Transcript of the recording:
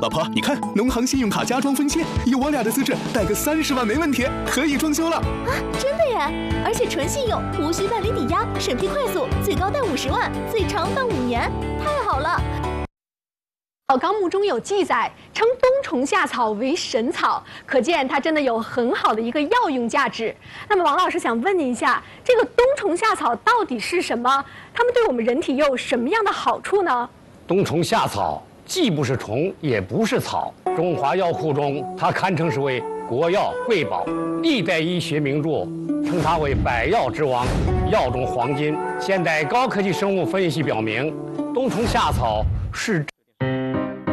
老婆，你看，农行信用卡加装分期，以我俩的资质，贷个30万没问题，可以装修了。 啊，真的耶！而且纯信用，无需办理抵押，审批快速，最高贷50万，最长办5年，太好了！ 《纲目》中有记载，称冬虫夏草为神草，可见它真的有很好的一个药用价值。那么，王老师想问您一下，这个冬虫夏草到底是什么？它们对我们人体又有什么样的好处呢？ 冬虫夏草既不是虫，也不是草，中华药库中它堪称是为国药瑰宝，历代医学名著称它为百药之王，药中黄金。现代高科技生物分析表明，冬虫夏草是